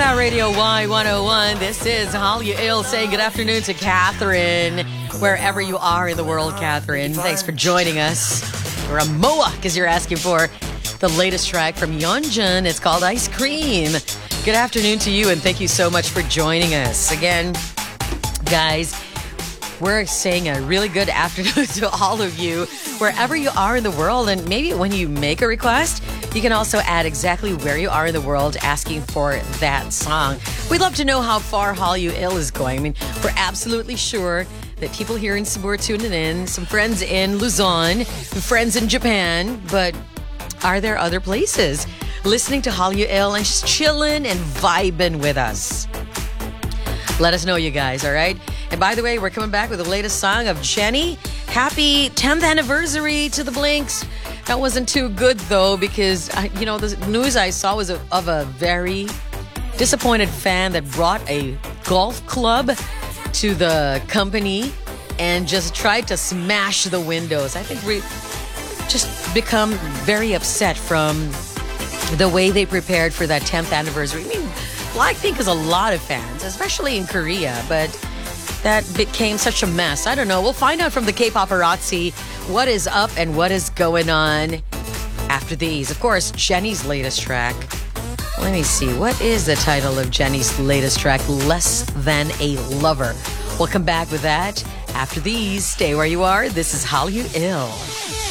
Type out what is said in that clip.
Superstar Radio Y101. This is Hallyu Il saying good afternoon to Catherine, wherever you are in the world, Catherine. Thanks for joining us. Or a MOA, because you're asking for the latest track from Yeonjun. It's called Ice Cream. Good afternoon to you, and thank you so much for joining us. Again, guys, we're saying a really good afternoon to all of you, wherever you are in the world. And maybe when you make a request, you can also add exactly where you are in the world asking for that song. We'd love to know how far Hallyu Il is going. I mean, we're absolutely sure that people here in Cebu are tuning in, some friends in Luzon, friends in Japan, but are there other places listening to Hallyu Il and just chilling and vibing with us? Let us know, you guys, all right? And by the way, we're coming back with the latest song of Jennie. Happy 10th anniversary to the Blinks. That wasn't too good, though, because, the news I saw was of a very disappointed fan that brought a golf club to the company and just tried to smash the windows. I think we just become very upset from the way they prepared for that 10th anniversary. I mean, Blackpink has a lot of fans, especially in Korea, but that became such a mess. I don't know. We'll find out from the K-Paparazzi what is up and what is going on after these. Of course, Jennie's latest track. Let me see. What is the title of Jennie's latest track? Less Than a Lover. We'll come back with that after these. Stay where you are. This is Hallyu Il.